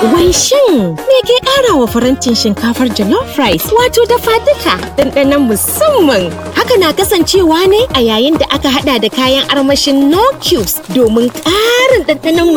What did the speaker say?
Wai shin me ke ƙara wa farantin shinkafar jollof rice wato dafaduka ɗanɗanon musamman? Haka na kasancewa ne a yayin da aka haɗa da kayan armashin no cubes domin ƙarin ɗanɗanon